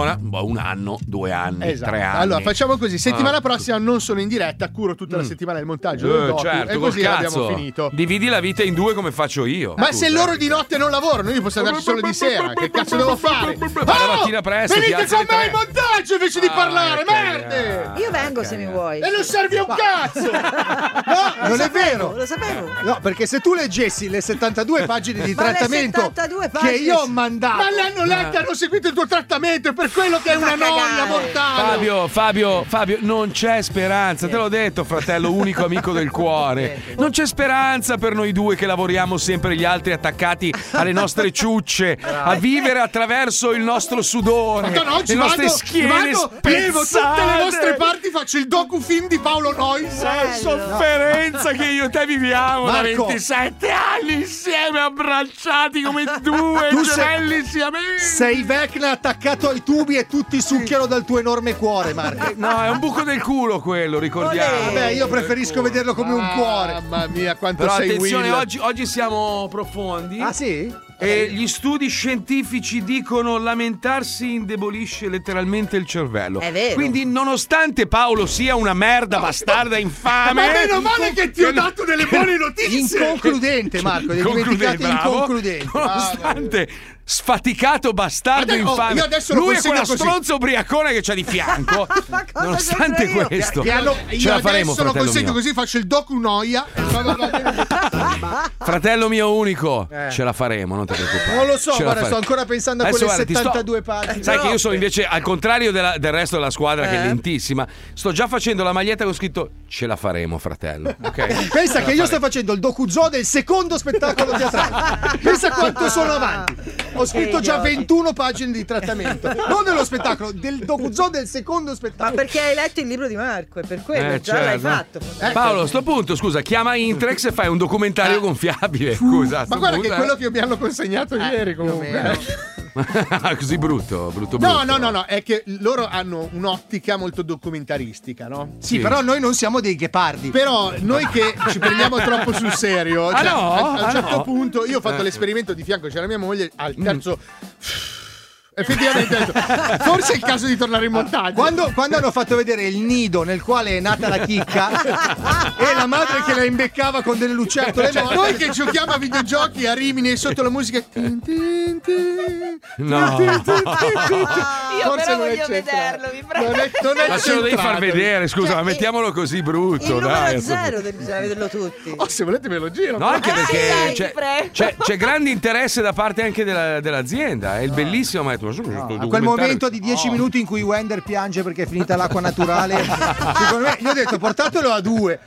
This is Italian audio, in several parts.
un anno, 2 anni, esatto. 3 anni. Allora facciamo così: settimana prossima non sono in diretta, curo tutta la settimana il montaggio del docu, certo, e così col abbiamo cazzo. finito. Dividi la vita in 2 come faccio io. Ma se loro di notte non lavorano, io posso andarci solo di sera. Che cazzo devo fare? La mattina presto ti venite alzi con alle me in 3. montaggio invece di parlare, merde! Io vengo se mi vuoi. E non servi un cazzo! No, non è vero. Lo sapevo. No, perché se tu leggessi le 72 pagine di Ma le trattamento 72 che pagine io ho mandato. Ma l'hanno letta, hanno seguito il tuo trattamento, è per quello che è una noia mortale. Fabio, non c'è speranza, te l'ho detto, fratello, unico amico del cuore. Non c'è speranza per noi due che lavoriamo sempre gli altri attaccati alle nostre ciucce, a vivere attraverso il nostro sudore, Madonna, oggi le nostre schiene levo tutte le vostre spezzate. parti, faccio il docufilm di Paolo Noyes. Sofferenza che io e te viviamo da Marco. 27 anni insieme, abbracciati come due Tu gemelli siamesi. Sei Vecna attaccato ai tubi e tutti succhiano dal tuo enorme cuore, Marco. No, è un buco del culo quello, ricordiamo. Vabbè, io preferisco vederlo come un cuore. Mamma mia, quanto Però sei attenzione, Will. oggi siamo profondi. Ah, sì? E gli studi scientifici dicono lamentarsi indebolisce letteralmente il cervello. È vero. Quindi nonostante Paolo sia una merda bastarda infame, Ma meno male che ti ho dato delle buone notizie. Inconcludente, Marco, hai dimenticato bravo. inconcludente. Nonostante sfaticato bastardo infame, io adesso lo lui è consegno quella così. stronza ubriacona che c'ha di fianco. Nonostante c'entro io? questo, Io ce la faremo, adesso lo fratello consegno mio. così, faccio il docu noia. Fratello mio unico, ce la faremo, non ti preoccupare. Non lo so, Ce la guarda, sto faremo. ancora pensando a Adesso, quelle guarda, ti sto- 72 pagine. Sai che io sono invece al contrario del resto della squadra che è lentissima. Sto già facendo la maglietta con scritto ce la faremo, fratello. Ok? Pensa che io sto facendo il docuzoo del secondo spettacolo teatrale. Pensa quanto sono avanti. Ho scritto già 21 pagine di trattamento. Non dello spettacolo, del docuzoo del secondo Ma spettacolo. perché hai letto il libro di Marco? È per quello, già l'hai certo. fatto. Paolo, a sto punto, scusa, chiama Intrex e fai un documentario gonfiabile. Scusa, a sto Ma guarda punto, che è quello che mi hanno consegnato ieri comunque. così brutto. No, è che loro hanno un'ottica molto documentaristica, no? Sì, però noi non siamo dei ghepardi. Però noi che ci prendiamo troppo sul serio, cioè, no? a un certo No? punto io ho fatto l'esperimento di fianco, c'era mia moglie, al terzo effettivamente ho detto, forse è il caso di tornare in montagna. Quando hanno fatto vedere il nido nel quale è nata la chicca e la madre che la imbeccava con delle lucertole, Cioè, noi che giochiamo a videogiochi a Rimini e sotto la musica tin, tin, tin, No. Io forse però non è voglio centrato. vederlo, vi prego. Non è Ma ce lo devi far centrato. vedere, scusa, Cioè, ma mettiamolo così brutto, Il numero dai. zero bisogna vederlo tutti. Oh, se volete me lo giro. No, anche perché sempre. c'è grande interesse da parte anche dell'azienda. È il bellissimo metodo. a quel momento di 10 minuti in cui Wender piange perché è finita l'acqua naturale, secondo me, io ho detto portatelo a 2.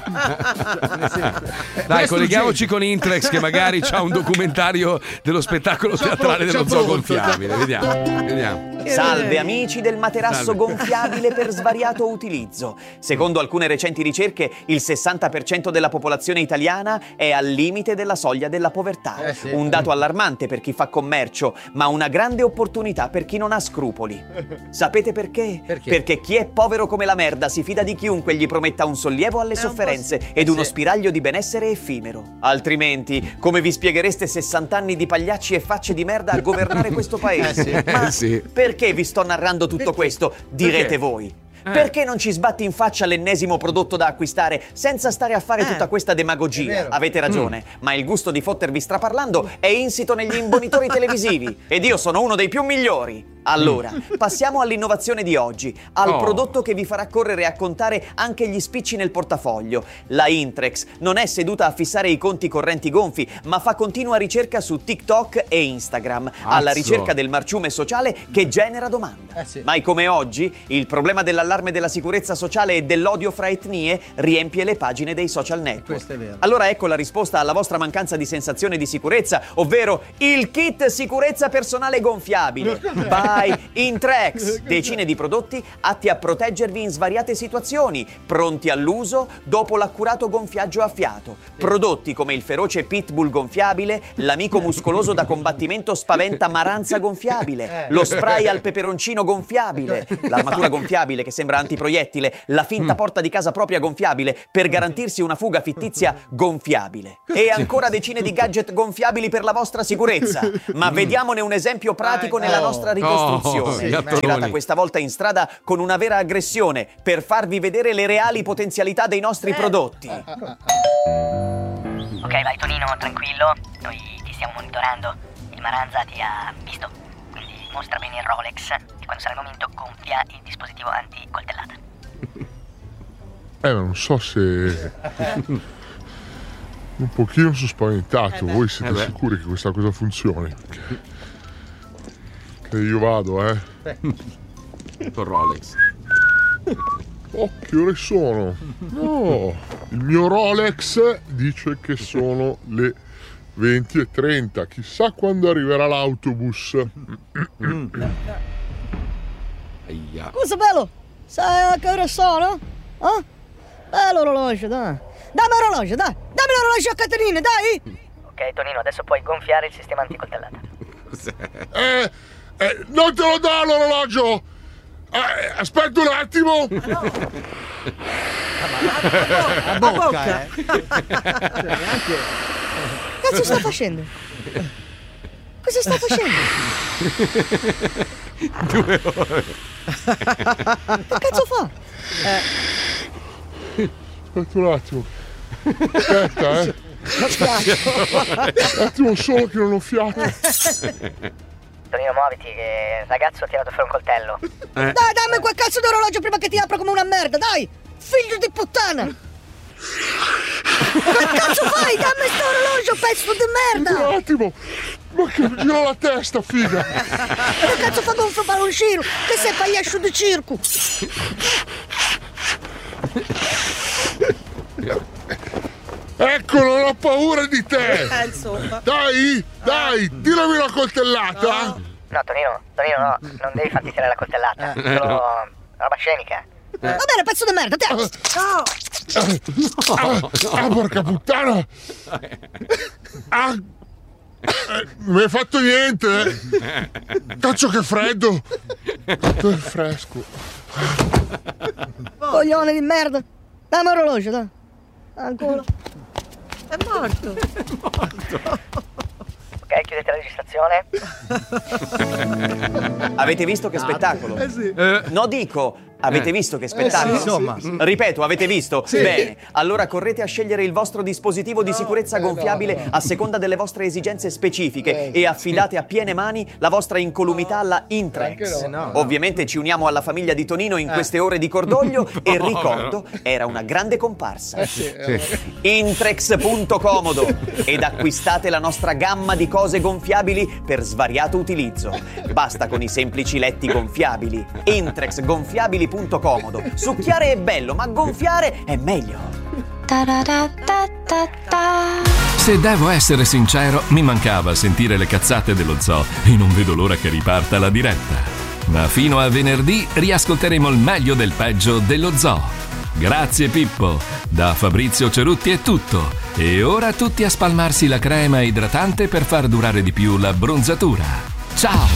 Dai, colleghiamoci con Intrex che magari c'ha un documentario dello spettacolo teatrale dello zoo gonfiabile. Vediamo. Salve amici del materasso Salve. gonfiabile per svariato utilizzo. Secondo alcune recenti ricerche, il 60% della popolazione italiana è al limite della soglia della povertà. Un dato allarmante per chi fa commercio, ma una grande opportunità per chi non ha scrupoli. Sapete perché? Perché chi è povero come la merda si fida di chiunque gli prometta un sollievo alle sofferenze ed uno spiraglio di benessere effimero. Altrimenti, come vi spieghereste 60 anni di pagliacci e facce di merda a governare questo paese? Ma perché vi sto narrando tutto questo? Direte Perché? voi. Perché non ci sbatti in faccia l'ennesimo prodotto da acquistare senza stare a fare tutta questa demagogia? Avete ragione, ma il gusto di fottervi straparlando è insito negli imbonitori televisivi ed io sono uno dei più migliori. Allora, passiamo all'innovazione di oggi, al prodotto che vi farà correre a contare anche gli spicci nel portafoglio. La Intrex non è seduta a fissare i conti correnti gonfi, ma fa continua ricerca su TikTok e Instagram, alla ricerca del marciume sociale che genera domanda. Mai come oggi, il problema dell'allarme della sicurezza sociale e dell'odio fra etnie riempie le pagine dei social network. Questo è vero. Allora ecco la risposta alla vostra mancanza di sensazione di sicurezza, ovvero il kit sicurezza personale gonfiabile. By Intrex, decine di prodotti atti a proteggervi in svariate situazioni, pronti all'uso dopo l'accurato gonfiaggio a fiato. Prodotti come il feroce pitbull gonfiabile, l'amico muscoloso da combattimento spaventa maranza gonfiabile, lo spray al peperoncino gonfiabile, l'armatura gonfiabile che sembra antiproiettile, la finta porta di casa propria gonfiabile per garantirsi una fuga fittizia gonfiabile. E ancora decine di gadget gonfiabili per la vostra sicurezza. Ma vediamone un esempio pratico nella nostra ricostruzione. distruzione. gli attoroni. Tirata questa volta in strada con una vera aggressione per farvi vedere le reali potenzialità dei nostri prodotti. Ok, vai Tonino, tranquillo. Noi ti stiamo monitorando. Il Maranza ti ha visto. Quindi mostra bene il Rolex e quando sarà il momento gonfia il dispositivo anti-coltellata. Non so se... Un pochino sono spaventato. Voi siete sicuri che questa cosa funzioni? Che io vado, Con Rolex. Oh, che ore sono? No, il mio Rolex dice che sono le 20:30. Chissà quando arriverà l'autobus. Scusa bello, sai a che ore sono? Bello orologio, dai. Dammi l'orologio, dai. Dammi l'orologio a Caterina, dai. Ok Tonino, adesso puoi gonfiare il sistema anticoltellata. Non te lo do l'orologio! Aspetta un attimo! La bocca, Cazzo sta facendo? Cosa sta facendo? 2 ore. Che cazzo fa? Aspetta un attimo. Aspetta, Un attimo solo che non ho fiato. Tonino, muoviti che il ragazzo ha tirato fuori un coltello. Dai, dammi quel cazzo di orologio prima che ti apro come una merda, dai! Figlio di puttana! Che cazzo fai? Dammi sto orologio, pezzo di merda! Un attimo! Ma che mi gira la testa, figa! Che cazzo fa gonfio palloncino? Che sei pagliaccio di circo? Ecco, non ho paura di te! Insomma. Dai, tirami la coltellata! No, Tonino, no, non devi farti tirare la coltellata. Solo roba scenica. Va bene, pezzo di merda, te! No! Porca puttana! Non mi hai fatto niente! Cazzo che freddo! È fresco. Coglione di merda! Dammi l'orologio, dai! Ancora! È morto. Ok, chiudete la registrazione. Avete visto che spettacolo? No, dico, avete visto che spettacolo? sì, insomma. Ripeto, avete visto? Bene, allora correte a scegliere il vostro dispositivo di sicurezza gonfiabile a seconda delle vostre esigenze specifiche e affidate a piene mani la vostra incolumità alla Intrex. Ovviamente ci uniamo alla famiglia di Tonino in queste ore di cordoglio e ricordo, era una grande comparsa. Intrex.comodo ed acquistate la nostra gamma di cose gonfiabili per svariato utilizzo. Basta con i semplici letti gonfiabili. Intrexgonfiabili.comodo. Succhiare è bello, ma gonfiare è meglio. Se devo essere sincero, mi mancava sentire le cazzate dello zoo e non vedo l'ora che riparta la diretta. Ma fino a venerdì riascolteremo il meglio del peggio dello zoo. Grazie Pippo, da Fabrizio Cerutti è tutto. E ora tutti a spalmarsi la crema idratante per far durare di più la bronzatura. Ciao!